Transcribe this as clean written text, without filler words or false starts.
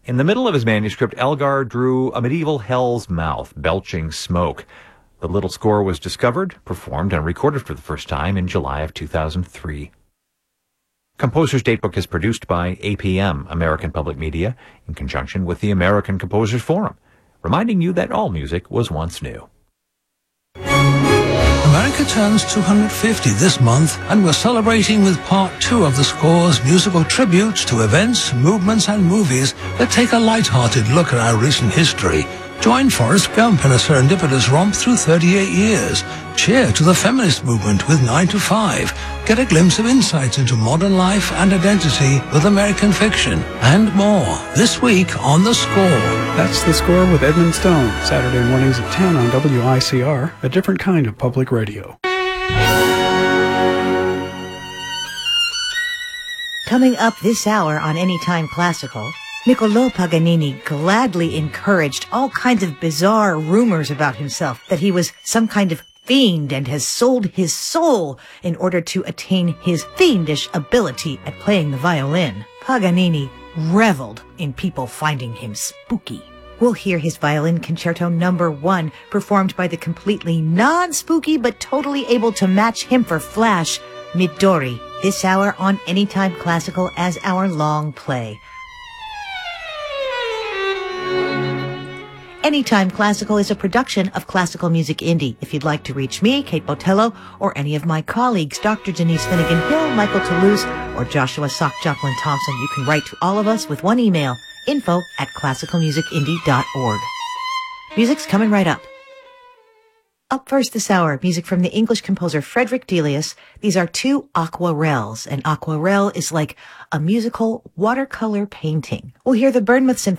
In the middle of his manuscript, Elgar drew a medieval hell's mouth, belching smoke. The little score was discovered, performed, and recorded for the first time in July of 2003. Composer's Datebook is produced by APM, American Public Media, in conjunction with the American Composers Forum, reminding you that all music was once new. America turns 250 this month, and we're celebrating with part 2 of the score's musical tributes to events, movements, and movies that take a light-hearted look at our recent history. Join Forrest Gump in a serendipitous romp through 38 years. Cheer to the feminist movement with 9 to 5. Get a glimpse of insights into modern life and identity with American fiction. And more, this week on The Score. That's The Score with Edmund Stone, Saturday mornings at 10 on WICR, a different kind of public radio. Coming up this hour on Anytime Classical, Niccolò Paganini gladly encouraged all kinds of bizarre rumors about himself, that he was some kind of fiend and has sold his soul in order to attain his fiendish ability at playing the violin. Paganini reveled in people finding him spooky. We'll hear his Violin Concerto No. 1 performed by the completely non-spooky but totally able to match him for flash, Midori, this hour on Anytime Classical as our long play. Anytime Classical is a production of Classical Music Indie. If you'd like to reach me, Kate Botello, or any of my colleagues, Dr. Denise Finnegan Hill, Michael Toulouse, or Joshua Sock Joplin Thompson, you can write to all of us with one email, info@classicalmusicindie.org. Music's coming right up. Up first this hour, music from the English composer Frederick Delius. These are 2 aquarelles. An aquarelle is like a musical watercolor painting. We'll hear the Bournemouth Symphony